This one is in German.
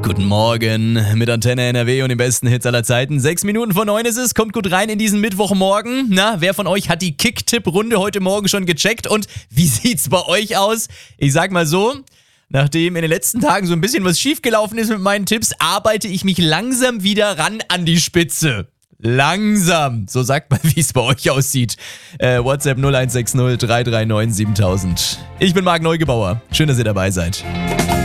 Guten Morgen mit Antenne NRW und den besten Hits aller Zeiten. 6 Minuten vor 9 ist es, kommt gut rein in diesen Mittwochmorgen. Na, wer von euch hat die Kick-Tipp-Runde heute Morgen schon gecheckt und wie sieht's bei euch aus? Ich sag mal so, nachdem in den letzten Tagen so ein bisschen was schiefgelaufen ist mit meinen Tipps, arbeite ich mich langsam wieder ran an die Spitze. Langsam. So sagt mal, wie es bei euch aussieht. WhatsApp 0160 339 7000. Ich bin Marc Neugebauer. Schön, dass ihr dabei seid.